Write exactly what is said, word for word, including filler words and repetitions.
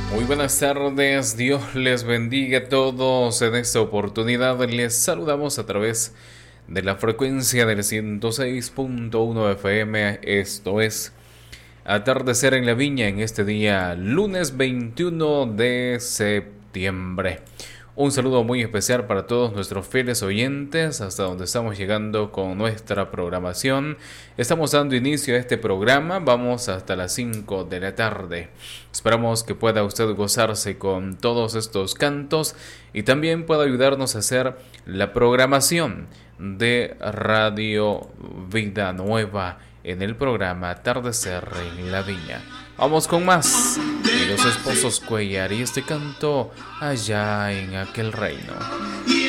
Muy buenas tardes, Dios les bendiga a todos. En esta oportunidad les saludamos a través de la frecuencia del ciento seis punto uno F M. Esto es Atardecer en la Viña en este día lunes veintiuno de septiembre. Un saludo muy especial para todos nuestros fieles oyentes, hasta donde estamos llegando con nuestra programación. Estamos dando inicio a este programa, vamos hasta las cinco de la tarde. Esperamos que pueda usted gozarse con todos estos cantos y también pueda ayudarnos a hacer la programación de Radio Vida Nueva en el programa Atardecer en la Viña. Vamos con más de los esposos Cuellar y este canto Allá en aquel reino.